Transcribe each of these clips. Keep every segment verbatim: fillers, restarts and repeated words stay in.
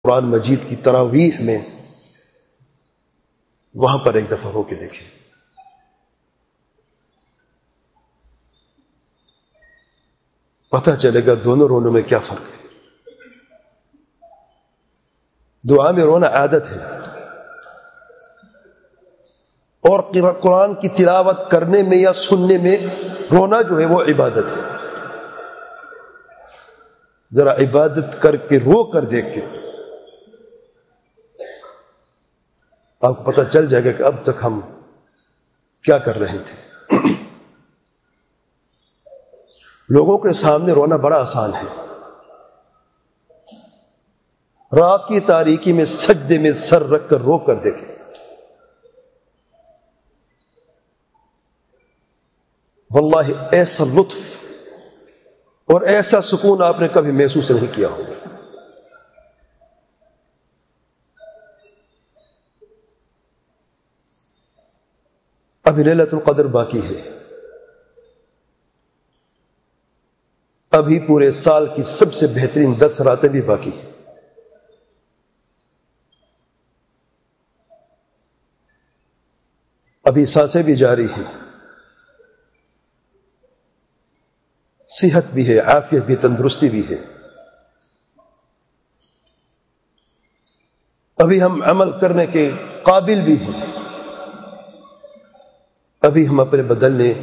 قرآن مجید کی تراویح میں وہاں پر ایک دفعہ ہو کے دیکھیں، پتہ چلے گا دونوں رونوں میں کیا فرق ہے۔ دعا میں رونا عادت ہے، اور قرآن کی تلاوت کرنے میں یا سننے میں رونا جو ہے وہ عبادت ہے۔ ذرا عبادت کر کے رو کر دیکھ کے آپ کو پتہ چل جائے گا کہ اب تک ہم کیا کر رہے تھے۔ لوگوں کے سامنے رونا بڑا آسان ہے، رات کی تاریکی میں سجدے میں سر رکھ کر رو کر دیکھیں، واللہ ایسا لطف اور ایسا سکون آپ نے کبھی محسوس نہیں کیا ہوگا۔ ابھی لیلۃ القدر باقی ہے، ابھی پورے سال کی سب سے بہترین دس راتیں بھی باقی ہیں۔ ابھی سانسیں بھی جاری ہیں، صحت بھی ہے، عافیت بھی، تندرستی بھی ہے۔ ابھی ہم عمل کرنے کے قابل بھی ہیں، ابھی ہم اپنے بدلنے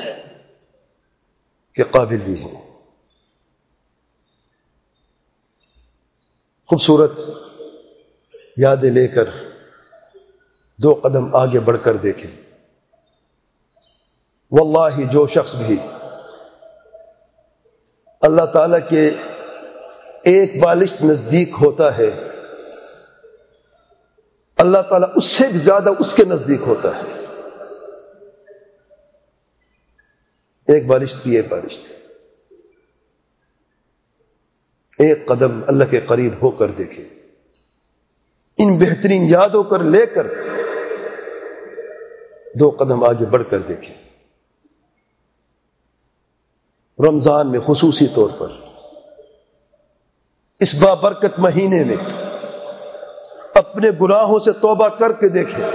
کے قابل بھی ہیں۔ خوبصورت یادیں لے کر دو قدم آگے بڑھ کر دیکھیں، واللہ جو شخص بھی اللہ تعالیٰ کے ایک بالشت نزدیک ہوتا ہے، اللہ تعالیٰ اس سے بھی زیادہ اس کے نزدیک ہوتا ہے۔ ایک بالشت ایک بالشت ایک قدم اللہ کے قریب ہو کر دیکھیں، ان بہترین یادوں کر لے کر دو قدم آگے بڑھ کر دیکھیں۔ رمضان میں خصوصی طور پر اس بابرکت مہینے میں اپنے گناہوں سے توبہ کر کے دیکھیں،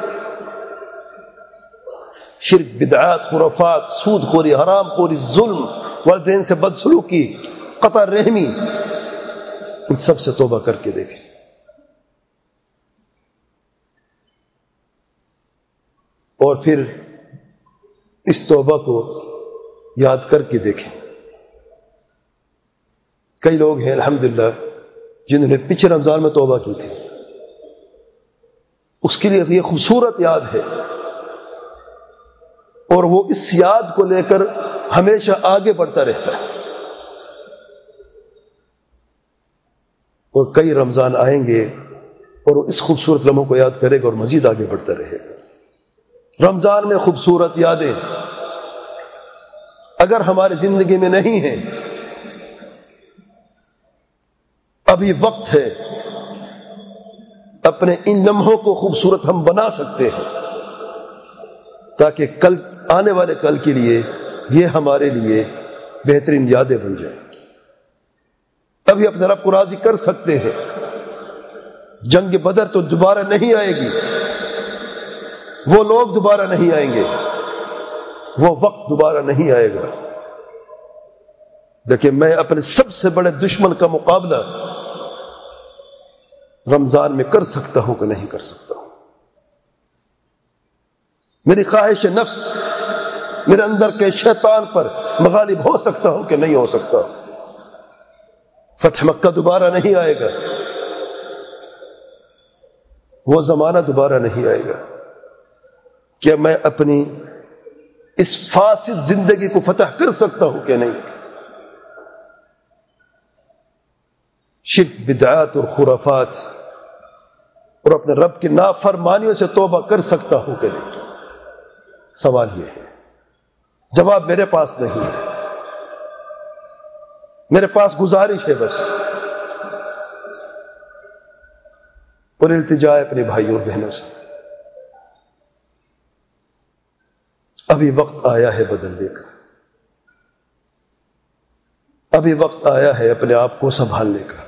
شرک، بدعات، خرافات، سود خوری، حرام خوری، ظلم، والدین سے بدسلوکی، قطع رحمی، ان سب سے توبہ کر کے دیکھیں۔ اور پھر اس توبہ کو یاد کر کے دیکھیں۔ کئی لوگ ہیں الحمدللہ جنہوں نے پچھلے رمضان میں توبہ کی تھی، اس کے لیے یہ خوبصورت یاد ہے، اور وہ اس یاد کو لے کر ہمیشہ آگے بڑھتا رہتا ہے۔ اور کئی رمضان آئیں گے اور وہ اس خوبصورت لمحوں کو یاد کرے گا اور مزید آگے بڑھتا رہے گا۔ رمضان میں خوبصورت یادیں اگر ہماری زندگی میں نہیں ہیں، ابھی وقت ہے، اپنے ان لمحوں کو خوبصورت ہم بنا سکتے ہیں، تاکہ کل آنے والے کل کے لیے یہ ہمارے لیے بہترین یادیں بن جائیں۔ ابھی اپنے رب کو راضی کر سکتے ہیں۔ جنگ بدر تو دوبارہ نہیں آئے گی، وہ لوگ دوبارہ نہیں آئیں گے، وہ وقت دوبارہ نہیں آئے گا، لیکن میں اپنے سب سے بڑے دشمن کا مقابلہ رمضان میں کر سکتا ہوں کہ نہیں کر سکتا ہوں۔ میری خواہش نفس، میرے اندر کے شیطان پر مغالب ہو سکتا ہوں کہ نہیں ہو سکتا ہوں۔ فتح مکہ دوبارہ نہیں آئے گا، وہ زمانہ دوبارہ نہیں آئے گا کہ میں اپنی اس فاسد زندگی کو فتح کر سکتا ہوں کہ نہیں۔ شرک، بدعات اور خرافات اور اپنے رب کی نافرمانیوں سے توبہ کر سکتا ہوں کہ نہیں۔ سوال یہ ہے، جواب میرے پاس نہیں ہے، میرے پاس گزارش ہے بس، اور التجا ہے اپنے بھائیوں اور بہنوں سے، ابھی وقت آیا ہے بدلنے کا، ابھی وقت آیا ہے اپنے آپ کو سنبھالنے کا۔